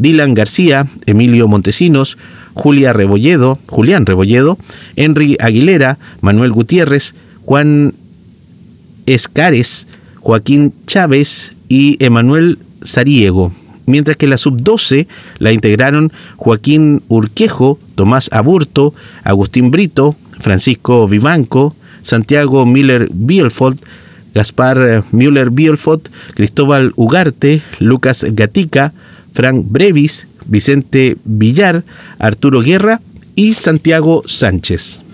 Dylan García, Emilio Montesinos, Julián Rebolledo, Henry Aguilera, Manuel Gutiérrez, Juan Escares, Joaquín Chávez y Emanuel Sariego, mientras que la sub-12 la integraron Joaquín Urquejo, Tomás Aburto, Agustín Brito, Francisco Vivanco, Santiago Müller-Bielfeld, Gaspar Müller-Bielfeld, Cristóbal Ugarte, Lucas Gatica, Frank Brevis, Vicente Villar, Arturo Guerra y Santiago Sánchez.